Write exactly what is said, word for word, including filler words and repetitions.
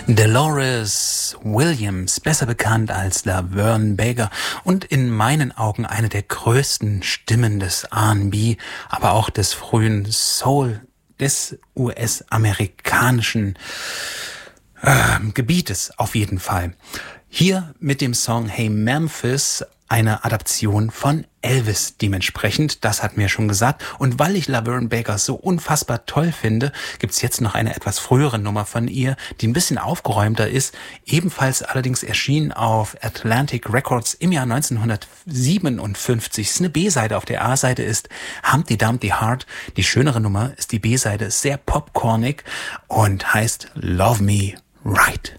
Dolores Williams, besser bekannt als Laverne Baker und in meinen Augen eine der größten Stimmen des R and B, aber auch des frühen Soul, des U S-amerikanischen äh, Gebietes auf jeden Fall. Hier mit dem Song Hey Memphis, eine Adaption von Elvis dementsprechend, das hat mir schon gesagt. Und weil ich Laverne Baker so unfassbar toll finde, gibt's jetzt noch eine etwas frühere Nummer von ihr, die ein bisschen aufgeräumter ist, ebenfalls allerdings erschienen auf Atlantic Records im Jahr neunzehnhundertsiebenundfünfzig. Ist eine B-Seite, auf der A-Seite ist Humpty Dumpty Heart. Die schönere Nummer ist die B-Seite, sehr popcornig und heißt Love Me Right.